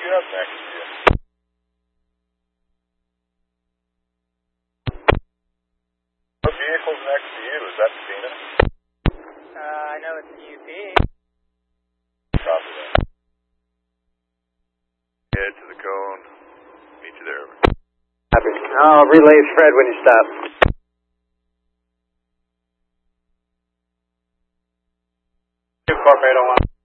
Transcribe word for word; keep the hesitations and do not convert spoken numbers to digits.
you have next to you? What vehicle's next to you? Is that Cena? Uh, I know it's U P. Copy that. Head to the cone. Meet you there. Copy. I'll relay Fred when you stop. Corp eight oh one.